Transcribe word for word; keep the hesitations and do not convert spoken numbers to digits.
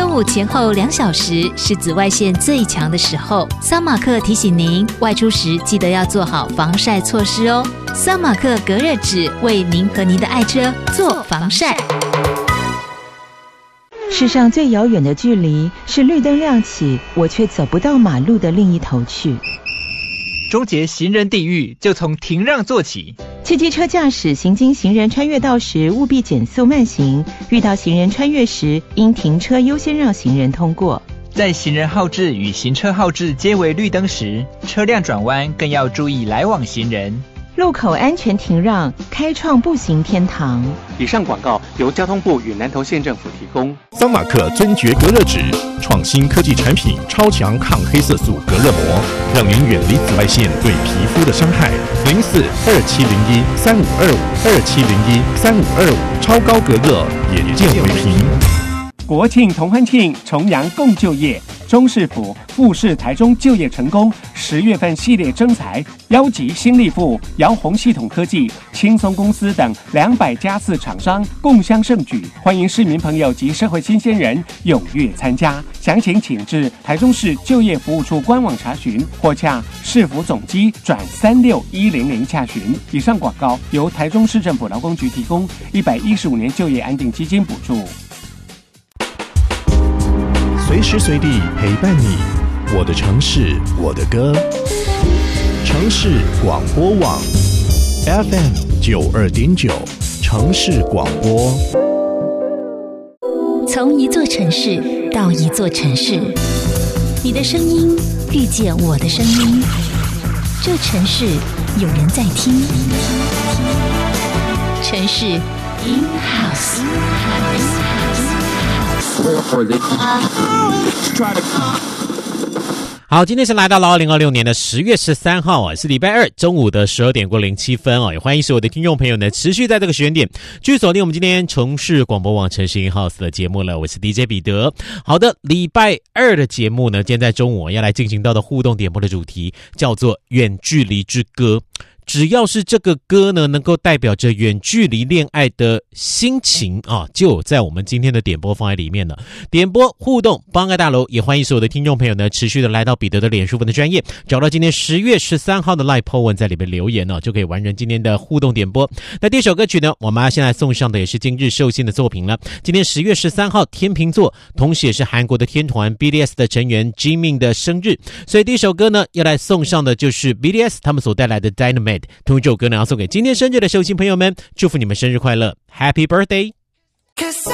中午前后两小时是紫外线最强的时候，桑马克提醒您外出时记得要做好防晒措施哦。桑马克隔热纸为您和您的爱车做防晒。 世上最遥远的距离是绿灯亮起，我却走不到马路的另一头去。 终结行人地狱就从停让做起。 汽机车驾驶行经行人穿越道时务必减速慢行，遇到行人穿越时应停车优先让行人通过。 在行人号志与行车号志皆为绿灯时，车辆转弯更要注意来往行人。 路口安全停让，开创步行天堂。 以上广告由交通部与南投县政府提供。 桑马克尊爵隔热纸，创新科技产品，超强抗黑色素隔热膜，让您远离紫外线对皮肤的伤害。零四二七零一三五二五二七零一三五二五，超高隔热，眼见为凭。 国庆同欢庆，重阳共就业。中市府富士台中就业成功十月份系列征才，邀集新力富、遥鸿系统科技、轻松公司等两百家次厂商共襄盛举，欢迎市民朋友及社会新鲜人踊跃参加。详情请至台中市就业服务处官网查询，或洽市府总机转三六一零零洽询。以上广告由台中市政府劳工局提供，一百一十五年就业安定基金补助。 随时随地陪伴你，我的城市，我的歌。城市广播网 F M 九二点九，城市广播。 从一座城市到一座城市，你的声音遇见我的声音，这城市有人在听。城市 In House。 好，今天是来到了二零二六年的十月十三号啊，是礼拜二中午的十二点过零七分哦，也欢迎所有的听众朋友呢持续在这个时间点继续锁定我们今天城市广播网城市 In House 的节目了，我是 D J 彼得。好的，礼拜二的节目呢，今天在中午要来进行到的互动点播的主题叫做远距离之歌。只要是这个歌呢，能够代表着远距离恋爱的心情啊，就有在我们今天的点播放在里面了。点播互动帮爱大楼，也欢迎所有的听众朋友呢，持续的来到彼得的脸书粉的专页，找到今天十月十三号的 Live po 文，在里面留言呢、哦，就可以完成今天的互动点播。那第一首歌曲呢，我们现在送上的也是今日寿星的作品了。今天十月十三号，天秤座，同时也是韩国的天团 B T S 的成员 Jimin 的生日，所以第一首歌呢，要来送上的就是 B T S 他们所带来的 Dynamite。同一首歌呢，要送给今天生日的寿星朋友们，祝福你们生日快乐 ，Happy Birthday！